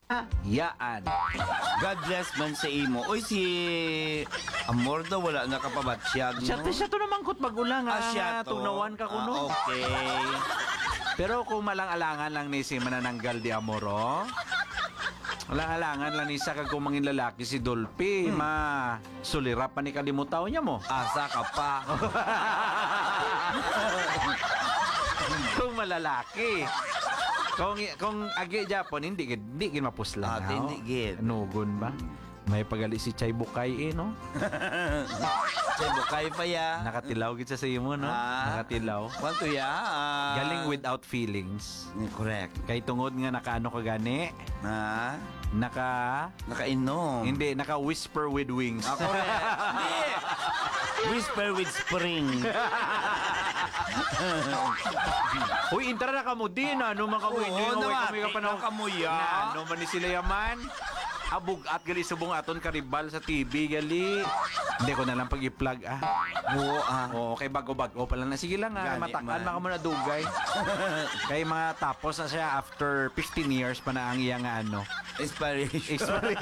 Yaan. God bless man sa imo. Oy, si Amor daw wala nakapabatsyag, no? Siya to naman kot magulang siya to. tugnawan ka kuno. Okay. Pero kung malang-alangan lang ni si manananggal di Amoro, malang-alangan lang ni sa kagong mangin lalaki si Dolphy, sulirap pa ni kalimutaw niya mo. Asa ka pa. Kung malalaki. Kung agi Japon, hindi gid mapuslan. Hindi gid. Nugon ba? May pagali si Chay Bukay no? Chay Bukay pa ya. Nakatilaw gid sa imo no? Nakatilaw. Kwanto ya? Galing without feelings. Correct. Kay tungod nga nakaano ka gani? Nakainom. Hindi, naka-whisper with wings. Correct. Hindi. Whisper with spring. Uy, intara na kamo din. Ano man kamo hindi Oo, kami ka panahon. nakamuya. Ano man ni sila yaman? Abog at gali subong aton karibal sa TV gali. Hindi ko na lang pag-i-plug Oo, okay bago-bago pa lang na. Sige lang matakan man mo na dugay. Kay mga tapos na siya after 15 years pa na ang iyang Inspiration.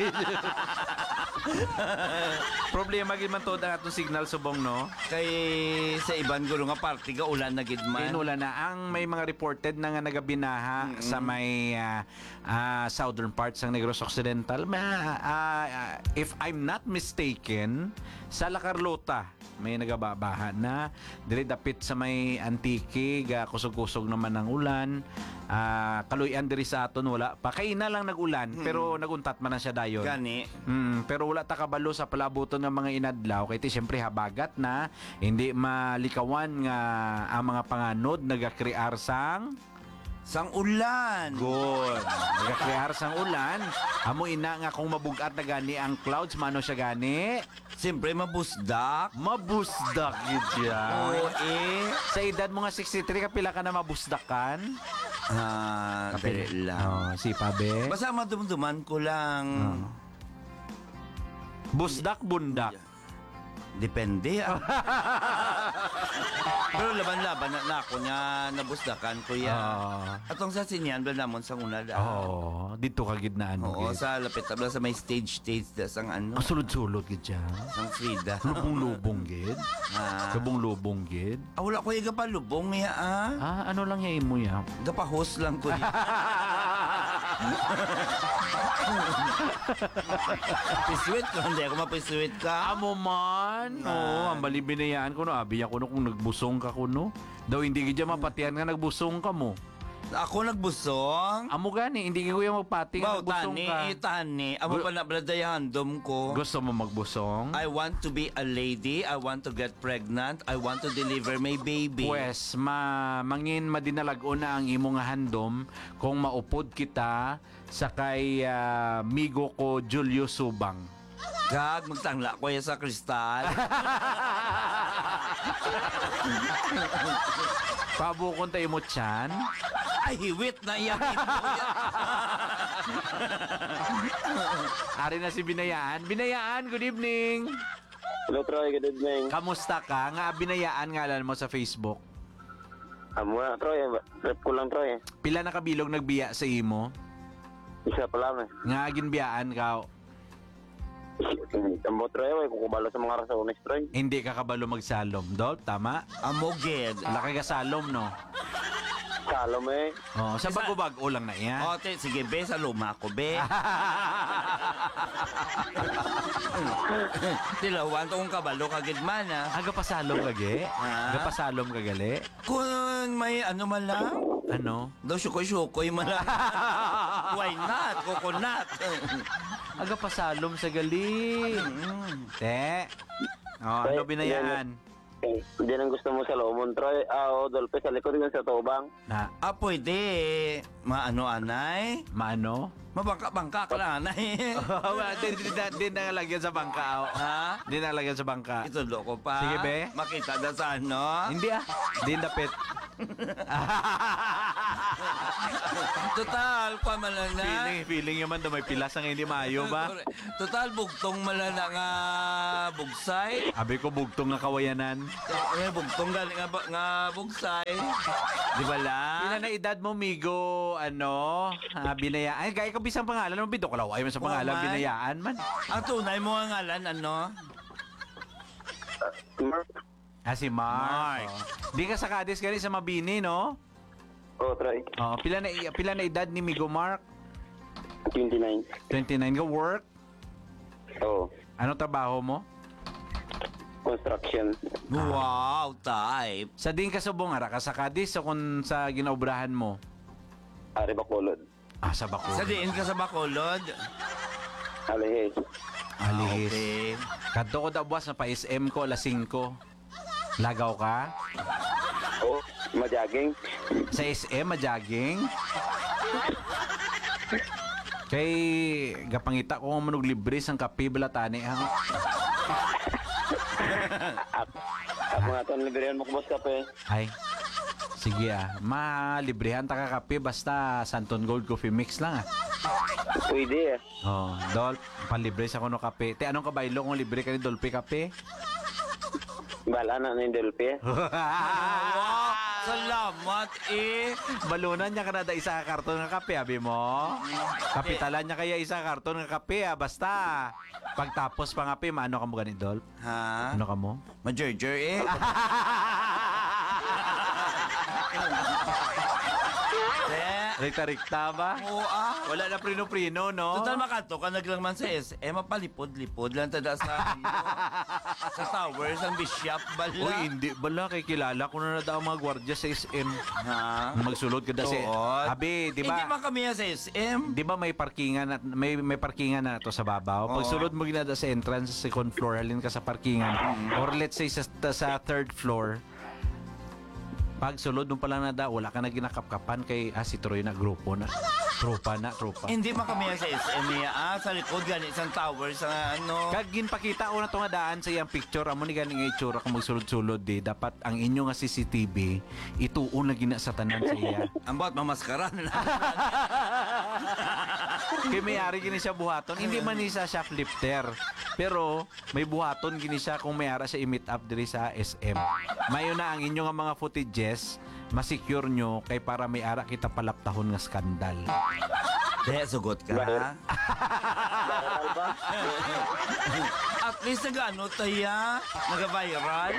Problema gid man to ang atong signal subong no. Kay sa iban gulo nga party ga ulan na gid man. Inula na ang may mga reported na nga nagabinaha sa may southern parts ng Negros Occidental. If I'm not mistaken, sa La Carlota may nagababaha na dili dapit sa may Antique, kusog-kusog naman ng ulan. Kaluyan diri sa aton wala pa kay na lang nagulan pero naguntat man na siya dayon. Gani. Pero wala ta kabalo sa palabuton ng mga inadlaw kay ti syempre habagat na hindi malikawan nga ang mga panganod nagakrear sang ulan. good. Nagakrear sang ulan. Amo ina nga kung mabugat na gani ang clouds mano siya gani. Siyempre mabusdak. Mabusdak gid siya. Oo, Sa edad mo nga 63 kapila ka na mabusdakan? Dali lang. Si Pabe. Basta madumduman ko lang. Busdak bundak. Depende. Pero laban-laban na ako niya nabusdakan ko yan. Atong sa sinyan, namon sa una Dito ka gid na Oo, gid. sa lapit tabla sa may stage da sang Ang sulod-sulod gid siya. sang Frida. Lubong-lubong gid. Lubong-lubong gid. Wala ko yung palubong niya Ano lang yain mo ya? Gapa-host lang ko niya. Piswit ko, hindi ako mapiswit ka. Amo man. Ang bali binayaan ko no. Abi niya ko no kung nagbusong ka ko no. Daw hindi gid mapatian nga nagbusong ka mo. Ako nagbusong. Amo gani hindi ko yung magpati nga nagbusong ka. Tani. Amo pa na bladayahandom ko. Gusto mo magbusong? I want to be a lady. I want to get pregnant. I want to deliver my baby. Pues, mangin madinalagon na ang imong handom kung maupod kita sa kay migo ko Julius Subang. Gag, magtangla ko yan sa kristal. Pabukon tayo mo tiyan. Ay, hiwit na yan. Ari na si Binayaan. Binayaan, good evening. Hello, Troy. Good evening. Kamusta ka? Nga Binayaan ngalan mo sa Facebook. Amo na, Troy. Trip ko lang, Troy. Pila na kabilog nagbiya sa imo? Isa pa lang, Nga ginbiyaan ka. Tambo, Troy. Kukubalo sa mga rasones, Troy. Hindi ka kabalo magsalom, Dol? Tama? Amoged. Laki ka salom, no? Salom, Sa bago-bago lang na yan. Ote, sige, be, sa luma ko, be. Tilawan to kung kabalo kagid man, Aga pasalom kage? Aga pasalom kagali? Kung may ano man lang, Ano? daw syukoy-syukoy man lang. Why not? Coconut. Aga pasalom sa gali. Te. Ano binayaan? Hindi nang gusto mo sa Lomon, Troy. Dolpe, sa likod nga sa Tobang. Na, Pwede. Maano, anay? maano? Mabangka-bangka ka lang, anay. Di na lagyan sa bangka. Ha? Di na lagyan sa bangka. Ito loko pa. Sige, be. Makita na sa ano? Hindi Di dapit. Total, pamalana. Feeling naman daw may pilas ang hindi maayo ba? Total, bugtong malala nga bugsay. Abi ko bugtong nga kawayanan. Bugtong galing nga bugsay. Di ba lang? Pila na edad mo, Migo, binayaan? Ay, gaya ka bisang pangalan mo bidok law ay man sa pangalan man. binayaan man. Ang tunay mo nga ngalan, ano? Mark. Ah, si Mark. Mark. Oh. Di ka sa Cadiz gani sa Mabini, no? Oh, Troy. Oh, pila na edad ni Migo Mark? 29. 29 ka work. Oh, Ano trabaho mo? construction. Wow, type. Sa din ka subong ara ka sa Cadiz o kung sa ginaobrahan mo? Ari Bacolod. Ah, sa Baco. Sa diin ka sa Bacolod? Alihis. Alihis. Okay. Kadto ko dabuas na pa SM ko alas 5. Lagaw ka? Oh, majaging. Sa SM, majaging? Kay gapangita ko ang manog libre sang kape balatani ha. Ako nga ito, liberian mo ko boss kape. Ay. Sige malibrehan ta ka kape basta Santon Gold Coffee Mix lang Pwede Oh, Dol, panlibre sa kuno kape. Te anong kabaylo kung libre ka ni Dolpe kape? Bala na ng Delphi. Wow, salamat eh. Balunan niya kanada isa ka karton nga kape, abi mo. Kapitalan niya kaya isa ka karton nga kape, basta. Pagtapos pa nga pe, maano ka mo ganit, Dolp? Ha? Ano ka mo? Majerjer eh. Rikta-rikta ba? Oo Wala na prino-prino, no? Total makato ka naglang sa SM, mapalipod-lipod lang tada sa sa towers ang bishop bala. Uy, hindi. Bala, kay kilala ko na daw mga gwardya sa SM. Ha? Magsulod ka si... Tuod. Abi, di Hindi ba? man kami sa SM. Di ba may parkingan at may parkingan na to sa babaw? Pag Oo. sulod mo ginada sa entrance sa second floor, halin ka sa parkingan. Or let's say sa third floor, pag sulod mo pala na da, wala ka na ginakapkapan kay si Troy na grupo na. Tropa. Hindi man kami sa SM niya. Sa likod gani isang tower sa ano. Kag ginpakita ko na to nga daan sa iyang picture, amo ni ganing itsura kung magsulod-sulod di. Dapat ang inyo nga CCTV ituon na gina sa tanan sa iya. Ang bawat mamaskara na. Kay may-ari gini siya buhaton. Hindi man ni siya shoplifter. Pero may buhaton gini siya kung may-ara siya i-meet up diri sa SM. Mayo na ang inyo nga mga footages, masecure nyo kay para may-ara kita palaptahon nga skandal. Dahil sugot ka. Viral ba? At least nag-ano taya? Nag-viral?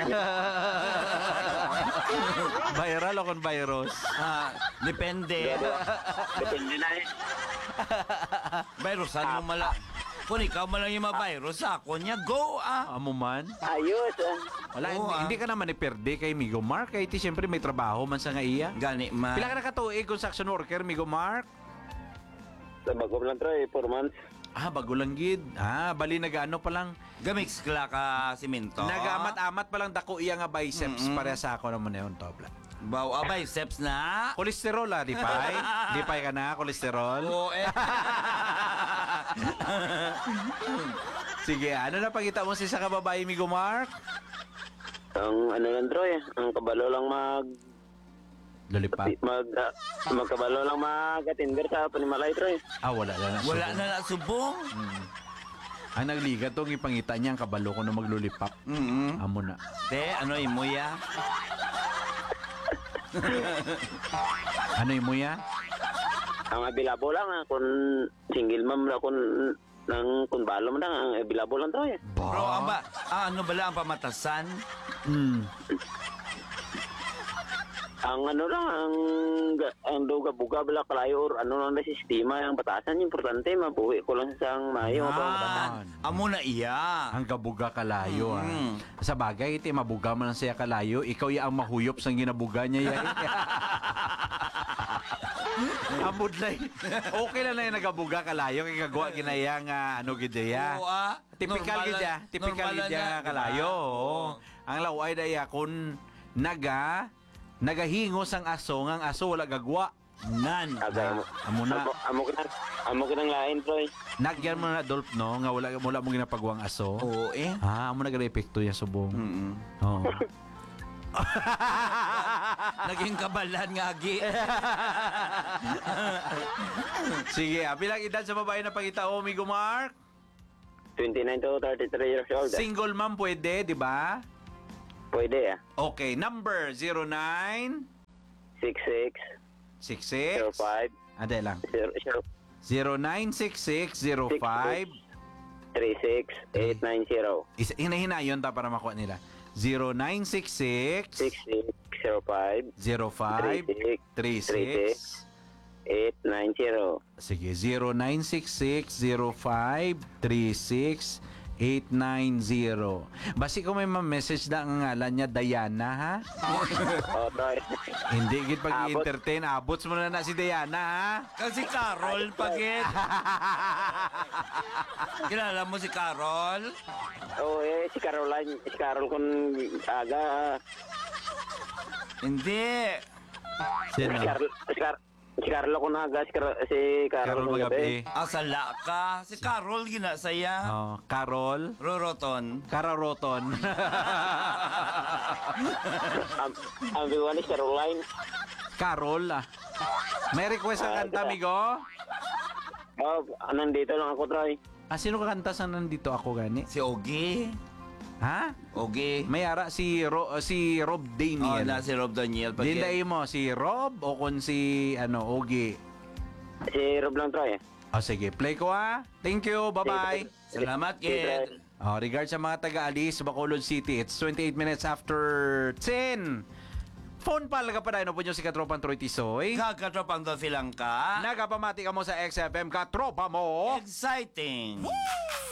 Viral o kon virus? Depende. Depende na eh. Virusan mo mala. Kung ikaw malang yung ma-virus, ako niya, go Amo man? Ayos Wala, Oo, hindi ka naman iperde kay Migo Mark. Kay ti siyempre may trabaho man sa nga iya. Gani ma. Pila ka nakatuig construction worker, Migo Mark? Sa bago lang Troy, 4 months. Bago lang gid. Bali nagaano pa lang. Gamix kla ka simento. Nagamat-amat pa lang dako iya nga biceps para sa ako naman na yun, Tobla. Bawa biceps na. Kolesterol di pay? Di pay ka na, kolesterol? Oo eh. Sige, ano na pakita mo sa kababae, Migo Mark? Ang ano lang Troy, ang kabalo lang Lollipop. magkabalo lang mag-atinder sa Panimalay Troy. Wala na. Wala na na subong. Ang nagliga to, ang ipangita niya, ang kabalo ko na maglulipap. Amo na. Te, ano imuya? Ano yung muya? Ang abilabo lang kung single mom na kung balo mo lang ang abilabo lang Troy. Bro, ano bala ang pamatasan? Ang ano lang ang duga-buga bala kalayo or ano lang na sistema ang batasan importante mabuhi ko lang sa mayo Ah. Amo na iya. Ang gabuga kalayo Sa bagay, iti mabuga man lang siya kalayo. Ikaw ya ang mahuyop sa ginabuga niya yan. Amudlay. Okay lang na yung nagabuga kalayo. Kaya gagawa ginaya nga ano gidya. Oo, Typical gidya. Typical normal gidya na, nga kalayo. diba? Oo. Ang laway daya kung nagahingos ang aso, ang aso wala gagwa. Nan. agay mo Amo na. amo kinang lain Troy. Nagyan mo na Dolph, no? Nga wala mo ginapagwang aso. Oo eh. Amo na epekto niya subong. Oo. Naging kabalan nga agi. Sige, bilang edad sa babae na pangita o, Migo Mark? 29 to 33 years old. Single mom pwede, di ba? Pwede Okay, number 09 66 66 05 Ade lang. 0 096605 36890. Hinahinayon ta para makuha nila. 0966 6605 05 36 890. Sige, 0966-05-36-890. Basi ko may ma-message na ang ngalan niya, Diana, ha? Oh, toy. Hindi gid pag-entertain. Abots mo na si Diana, ha? Kasi Carol, pagit. Kilala mo si Carol? Oh, si Caroline, si Carol kun aga. Hindi. Sino? Si Carlo kun aga, si Carol kun Magabi. Asala ka. Si Carol ginasaya. Oh, Carol. Roroton. Kararoton. Ang biwan is Caroline. Carol, ah. May request ang kanta, amigo? Oh, nandito lang ako, Troy. Ah, sino kakanta sa nandito ako gani? Si Ogie. Ha? Ogie. May ara si Rob Oh, Daniel. na si Rob Daniel. Pagit. Dinday mo si Rob o kung si Ogie. Si Rob lang, Troy. Oh, sige, play ko, ha. Thank you. Bye-bye. Salamat, Si Troy. kid. Oh, regards sa mga taga-Alis, Bacolod City. It's 28 minutes after 10. Phone palaga pa dahil po nyo si Katropang Troy Tisoy. Kakatropang Dolphy lang ka. Nagapamati ka mo sa XFM, Katropa mo. Exciting.